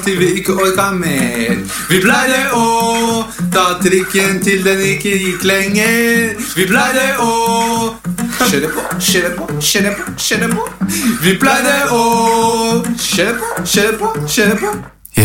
til vi ikke orket mer. Vi pleide å ta trikken til den ikke gikk lenger. Vi pleide å kjøre på, kjøre på, kjøre på, kjøre på. Vi pleide å kjøre på, kjøre på, kjøre på.